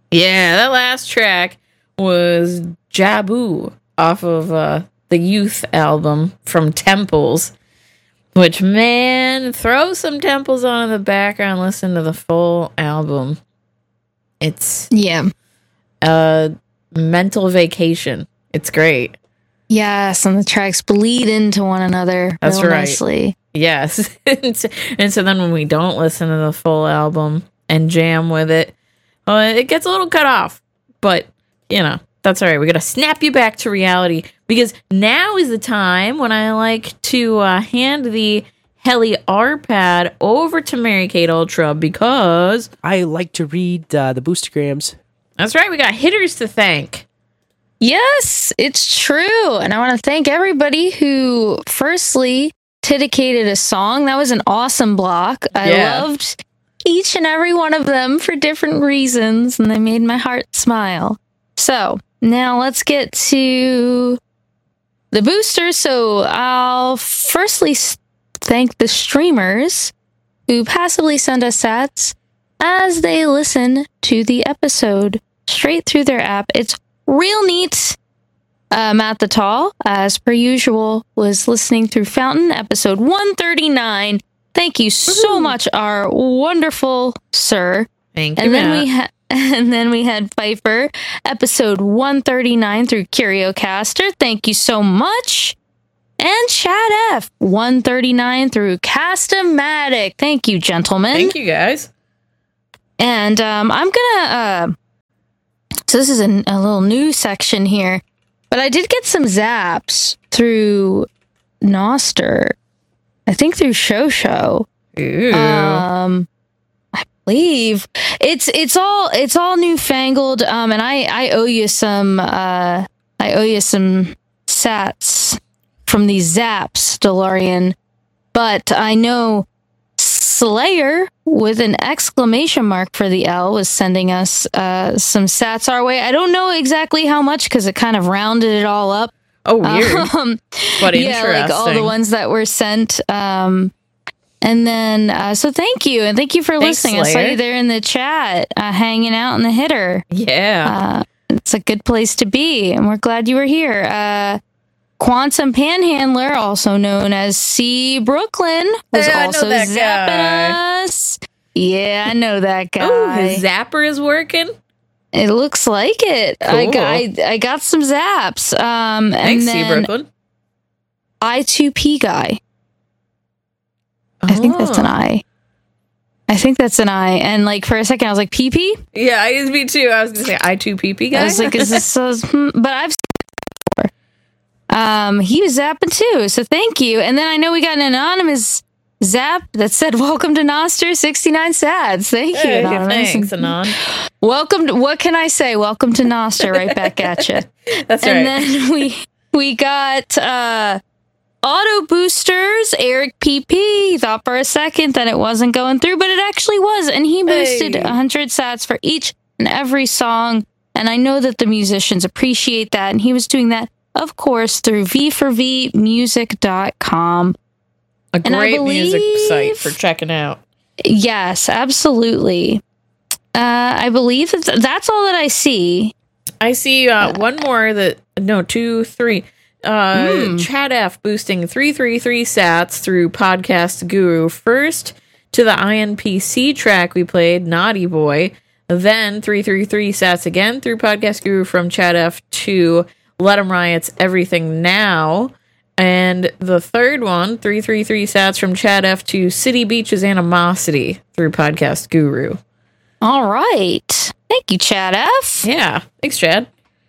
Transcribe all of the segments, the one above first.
Yeah, that last track was Jabu off of the Youth album from Temples. Which, man, throw some Temples on in the background, listen to the full album. It's a mental vacation. It's great. Yes, and the tracks bleed into one another. That's real right. Nicely. Yes. And so then when we don't listen to the full album and jam with it, it gets a little cut off. But, that's all right. We got to snap you back to reality, because now is the time when I like to hand the Heli R-Pad over to Mary Kate Ultra, because I like to read the boostergrams. That's right. We got hitters to thank. Yes, it's true. And I want to thank everybody who firstly dedicated a song. That was an awesome block. I loved each and every one of them for different reasons, and they made my heart smile. So now let's get to the boosters. So I'll firstly thank the streamers who passively send us sats as they listen to the episode straight through their app. It's real neat. Matt the Tall, as per usual, was listening through Fountain, episode 139. Thank you so much, our wonderful sir. Thank you, and Matt. then we had Pfeiffer, episode 139 through CurioCaster. Thank you so much. And Chad F, 139 through Cast-O-Matic. Thank you, gentlemen. Thank you, guys. And I'm gonna so this is a little new section here, but I did get some zaps through Noster. I think through Show. Ooh. I believe it's all newfangled. And I owe you some sats from these zaps, DeLorean. But I know Slayer with an exclamation mark for the L was sending us some sats our way. I don't know exactly how much, because it kind of rounded it all up. Oh, weird. But interesting. Yeah, like all the ones that were sent. And then, so thank you. And thank you for listening. Slayer. I saw you there in the chat, hanging out in the hitter. Yeah. It's a good place to be. And we're glad you were here. Quantum Panhandler, also known as C. Brooklyn, was also zapping us. Yeah, I know that guy. Oh, his zapper is working? It looks like it. Cool. I got some zaps. Thanks, and C. then Brooklyn. I2P guy. I think that's an I. I think that's an I. And like for a second, I was like, PP? Yeah, me too. I was going to say I2PP guy. I was like, is this so? But I've seen it before. He was zapping too. So thank you. And then I know we got an anonymous zap that said, welcome to Noster, 69 sads. Thank you, anonymous. Thanks, Anon. Welcome to, what can I say? Welcome to Noster, right back at you. That's right. And then we got auto boosters, Eric PP. Thought for a second that it wasn't going through, but it actually was. And he boosted 100 sats for each and every song. And I know that the musicians appreciate that. And he was doing that, of course, through v4vmusic.com. A great music site for checking out. Yes, absolutely. I believe that's all that I see. I see one more two, three. Chad F boosting 333 sats through Podcast Guru. First to the INPC track we played, Naughty Boy. Then 333 sats again through Podcast Guru from Chad F to Let 'Em Riot's Everything Now. And the third one, 333 sats from Chad F to City Beach's Animosity through Podcast Guru. All right. Thank you, Chad F. Yeah. Thanks, Chad.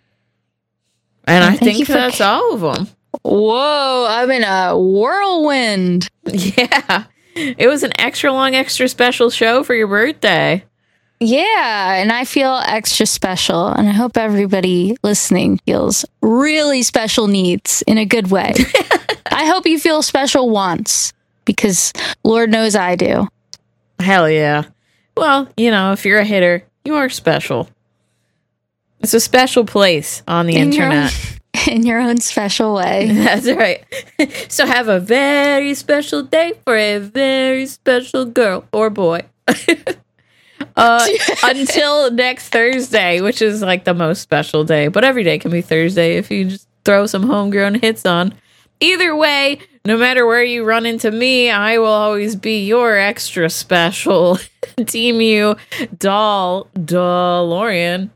And I think that's all of them. Whoa, I'm in a whirlwind. Yeah. It was an extra long, extra special show for your birthday. Yeah, and I feel extra special, and I hope everybody listening feels really special needs in a good way. I hope you feel special once, because Lord knows I do. Hell yeah. Well, if you're a hitter, you are special. It's a special place on the internet. In your own special way. That's right. So have a very special day for a very special girl or boy. Until next Thursday, which is like the most special day, but every day can be Thursday if you just throw some homegrown hits on. Either way, no matter where you run into me, I will always be your extra special Team U doll DeLorean.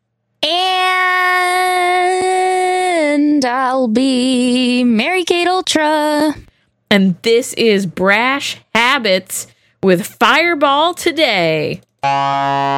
And I'll be Mary Kate Ultra. And this is Brash Habits with Fireball Today.